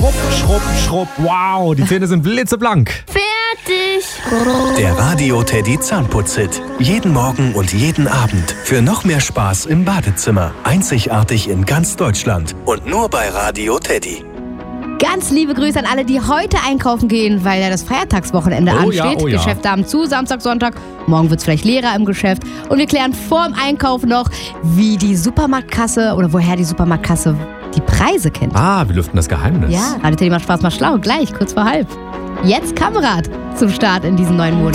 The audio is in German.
Schrupp, schrupp, schrupp. Wow, die Zähne sind blitzeblank. Fertig. Der Radio Teddy Zahnputz-Hit. Jeden Morgen und jeden Abend. Für noch mehr Spaß im Badezimmer. Einzigartig in ganz Deutschland. Und nur bei Radio Teddy. Ganz liebe Grüße an alle, die heute einkaufen gehen, weil ja das Feiertagswochenende ansteht. Ja. Geschäfte haben zu, Samstag, Sonntag. Morgen wird es vielleicht leerer im Geschäft. Und wir klären vorm Einkauf noch, wie die Supermarktkasse oder woher die Supermarktkasse die Preise kennt. Wir lüften das Geheimnis. Ja, Radio Teddy macht Spaß, macht schlau. Gleich, kurz vor halb. Jetzt Kamerad zum Start in diesen neuen Monat.